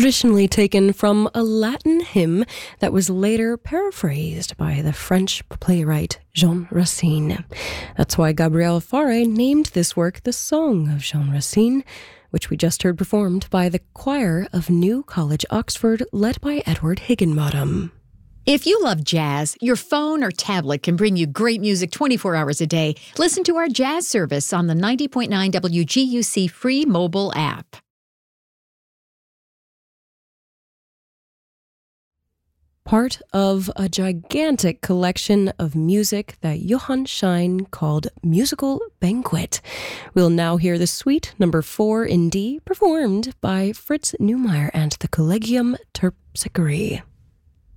traditionally taken from a Latin hymn that was later paraphrased by the French playwright Jean Racine. That's why Gabriel Fauré named this work the Song of Jean Racine, which we just heard performed by the choir of New College, Oxford, led by Edward Higginbottom. If you love jazz, your phone or tablet can bring you great music 24 hours a day. Listen to our jazz service on the 90.9 WGUC free mobile app. Part of a gigantic collection of music that Johann Schein called Musical Banquet. We'll now hear the suite number 4 in D, performed by Fritz Neumeier and the Collegium Terpsichore.